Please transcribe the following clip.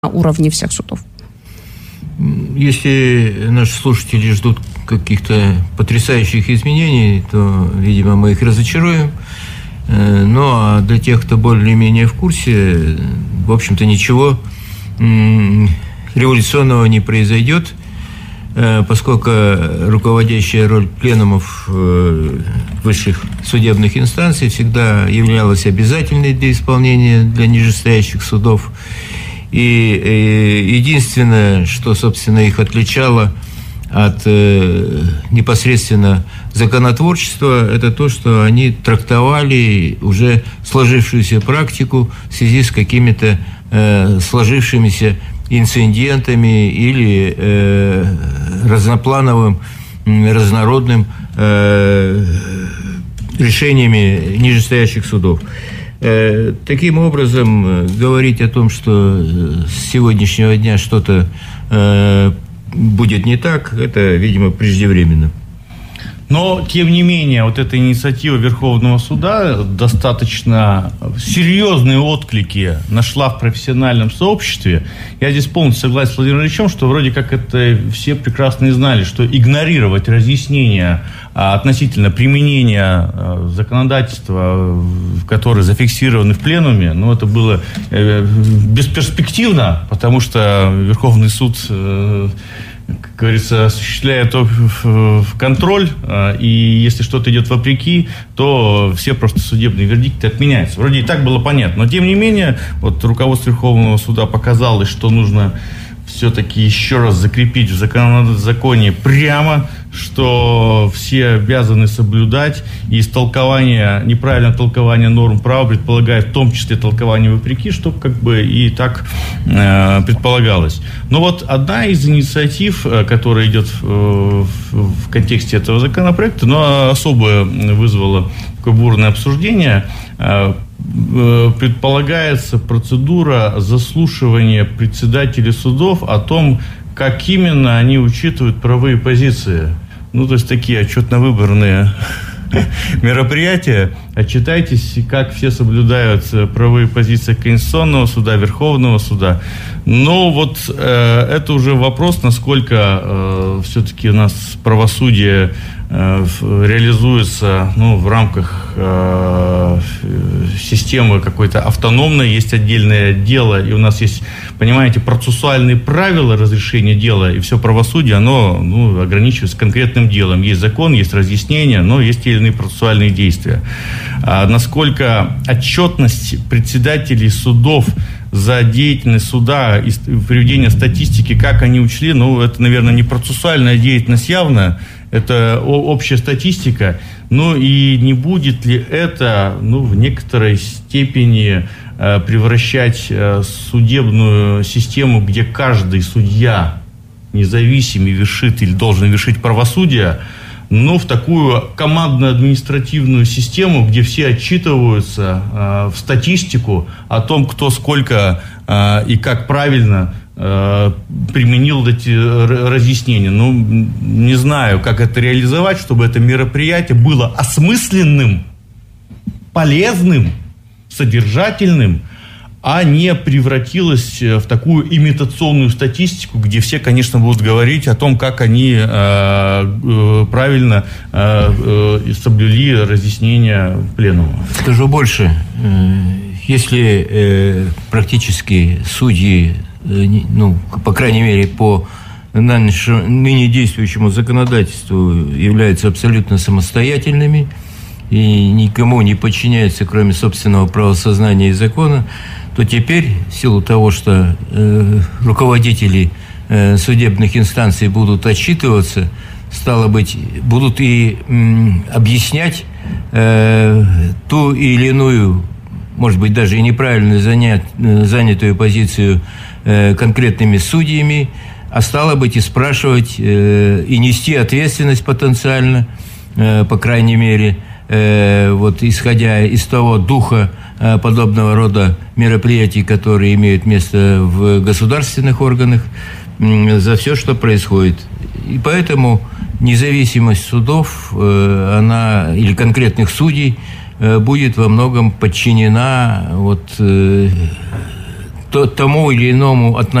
уровне всех судов? Если наши слушатели ждут каких-то потрясающих изменений, то, видимо, мы их разочаруем. Ну, а для тех, кто более-менее в курсе, в общем-то, ничего революционного не произойдет, поскольку руководящая роль пленумов высших судебных инстанций всегда являлась обязательной для исполнения для нижестоящих судов. И единственное, что, собственно, их отличало от непосредственно законотворчества, это то, что они трактовали уже сложившуюся практику в связи с какими-то сложившимися инцидентами или разноплановым, разнородным решениями нижестоящих судов. Таким образом, говорить о том, что с сегодняшнего дня что-то будет не так, это, видимо, преждевременно. Но, тем не менее, вот эта инициатива Верховного суда достаточно серьезные отклики нашла в профессиональном сообществе. Я здесь полностью согласен с Владимиром Ильичем, что вроде как это все прекрасно знали, что игнорировать разъяснения относительно применения законодательства, которые зафиксированы в пленуме, ну, это было бесперспективно, потому что Верховный суд, как говорится, осуществляет контроль, и если что-то идет вопреки, то все просто судебные вердикты отменяются. Вроде и так было понятно, но тем не менее, вот руководство Верховного суда показало, что нужно все-таки еще раз закрепить в законе прямо, что все обязаны соблюдать, и неправильное толкование норм права предполагает в том числе толкование вопреки, что как бы и так предполагалось. Но вот одна из инициатив, которая идет в контексте этого законопроекта, но особо вызвала такое бурное обсуждение, предполагается процедура заслушивания председателей судов о том, как именно они учитывают правовые позиции. Ну, то есть такие отчетно-выборные мероприятия. Отчитайтесь, как все соблюдают правовые позиции Конституционного суда, Верховного суда. Но вот это уже вопрос, насколько все-таки у нас правосудие реализуется в рамках системы какой-то автономной, есть отдельное дело, и у нас есть, понимаете, процессуальные правила разрешения дела, и все правосудие, оно ограничивается конкретным делом. Есть закон, есть разъяснения, но есть те или иные процессуальные действия. А насколько отчетность председателей судов за деятельность суда и приведение статистики, как они учли, это, наверное, не процессуальная деятельность явно, это общая статистика, и не будет ли это, в некоторой степени превращать судебную систему, где каждый судья независимый вершит или должен вершить правосудие, в такую командно-административную систему, где все отчитываются в статистику о том, кто сколько и как правильно применил эти разъяснения. Не знаю, как это реализовать, чтобы это мероприятие было осмысленным, полезным, содержательным, а не превратилось в такую имитационную статистику, где все, конечно, будут говорить о том, как они правильно соблюли разъяснения пленума. Скажу больше. Если практически судьи, по крайней мере, по ныне действующему законодательству являются абсолютно самостоятельными и никому не подчиняются, кроме собственного правосознания и закона, то теперь, в силу того, что руководители судебных инстанций будут отчитываться, стало быть, будут и объяснять ту или иную, может быть, даже и неправильно занятую позицию конкретными судьями, а стало быть, и спрашивать, и нести ответственность потенциально, по крайней мере, исходя из того духа подобного рода мероприятий, которые имеют место в государственных органах, за все, что происходит. И поэтому независимость судов, или конкретных судей, будет во многом подчинена тому или иному отношению